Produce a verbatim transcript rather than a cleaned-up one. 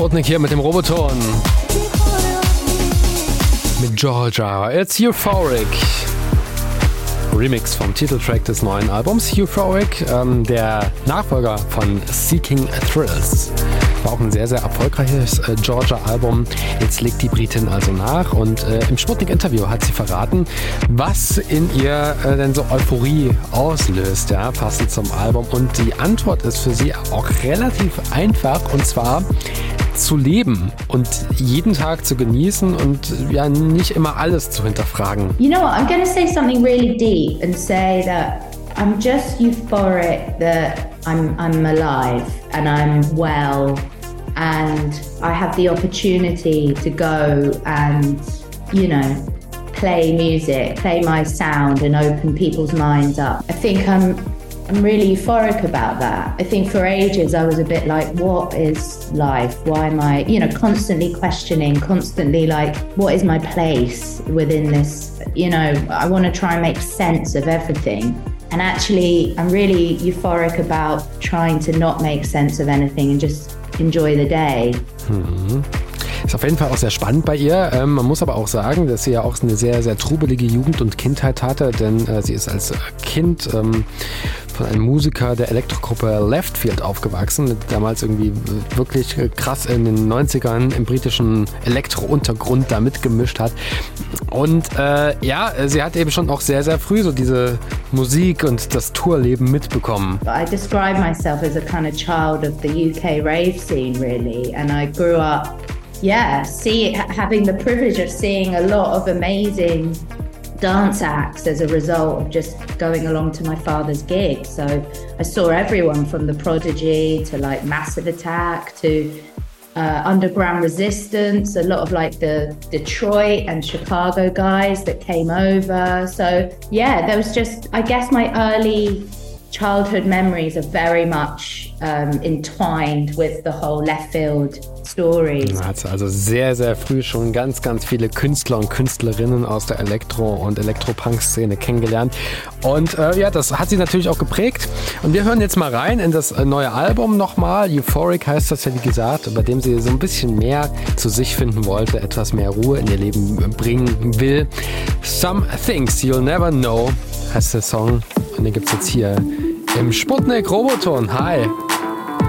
Sputnik hier mit dem Roboton. Mit Georgia. It's Euphoric. Remix vom Titeltrack des neuen Albums Euphoric, ähm, der Nachfolger von Seeking Thrills. War auch ein sehr, sehr erfolgreiches äh, Georgia-Album. Jetzt legt die Britin also nach und äh, im Sputnik-Interview hat sie verraten, was in ihr äh, denn so Euphorie auslöst, ja, passend zum Album. Und die Antwort ist für sie auch relativ einfach, und zwar zu leben und jeden Tag zu genießen und ja nicht immer alles zu hinterfragen. You know what, I'm going to say something really deep and say that I'm just euphoric that I'm I'm alive and I'm well and I have the opportunity to go and, you know, play music, play my sound and open people's minds up. I think I'm I'm really euphoric about that. I think for ages I was a bit like, what is life? Why am I, you know, constantly questioning, constantly like, what is my place within this? You know, I want to try and make sense of everything. And actually, I'm really euphoric about trying to not make sense of anything and just enjoy the day. Mhm. Ist auf jeden Fall auch sehr spannend bei ihr. Ähm, man muss aber auch sagen, dass sie ja auch eine sehr, sehr trubelige Jugend und Kindheit hatte, denn äh, sie ist als Kind ähm, von einem Musiker der Elektrogruppe Leftfield aufgewachsen, damals irgendwie wirklich krass in den neunzigern im britischen Elektro-Untergrund da mitgemischt hat. Und äh, ja, sie hat eben schon auch sehr, sehr früh so diese Musik und das Tourleben mitbekommen. I describe myself as a kind of child of the U K rave scene, really, and I grew up Yeah, see, having the privilege of seeing a lot of amazing dance acts as a result of just going along to my father's gigs. So I saw everyone from The Prodigy to like Massive Attack to uh, Underground Resistance, a lot of like the Detroit and Chicago guys that came over. So yeah, there was just, I guess my early childhood memories are very much um, entwined with the whole left field stories. Da hat sie also sehr, sehr früh schon ganz, ganz viele Künstler und Künstlerinnen aus der Elektro- und Elektropunk-Szene kennengelernt. Und äh, ja, das hat sie natürlich auch geprägt. Und wir hören jetzt mal rein in das neue Album nochmal. Euphoric heißt das ja, wie gesagt, bei dem sie so ein bisschen mehr zu sich finden wollte, etwas mehr Ruhe in ihr Leben bringen will. Some Things You'll Never Know heißt der Song. Und den gibt's jetzt hier im Sputnik Roboton. Hi!